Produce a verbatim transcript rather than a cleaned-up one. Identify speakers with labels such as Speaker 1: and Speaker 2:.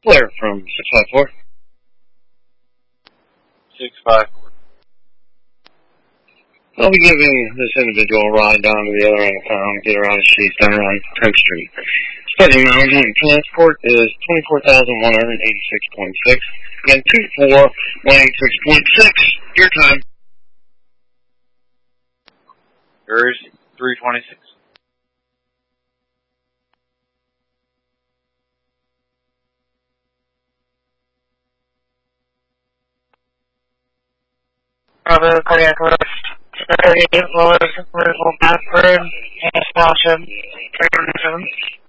Speaker 1: Blair from six five four.
Speaker 2: six five four.
Speaker 1: I'll be giving this individual a ride down to the other end of town, get around the street down on tenth Street. Study amount on transport is twenty-four thousand one hundred eighty-six point six. Again, two four one eight six point six. Your time.
Speaker 2: Yours, three twenty-six.
Speaker 3: Bravo, cardiac arrest, thirty-eight, Lois, vertical backward, gas caution, three one seven.